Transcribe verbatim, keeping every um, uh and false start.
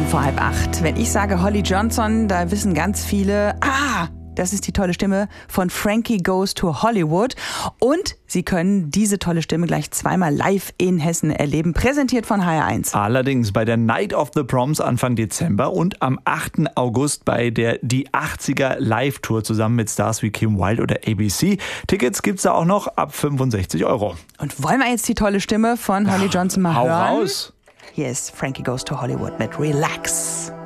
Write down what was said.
Minuten vor halb acht. Wenn ich sage Holly Johnson, da wissen ganz viele, ah, das ist die tolle Stimme von Frankie Goes to Hollywood. Und Sie können diese tolle Stimme gleich zweimal live in Hessen erleben. Präsentiert von H R eins. Allerdings bei der Night of the Proms Anfang Dezember und am achten August bei der Die achtziger Live-Tour zusammen mit Stars wie Kim Wilde oder A B C. Tickets gibt's da auch noch ab fünfundsechzig Euro. Und wollen wir jetzt die tolle Stimme von Holly Johnson mal Hau hören? raus! Hier ist Frankie Goes to Hollywood mit Relax.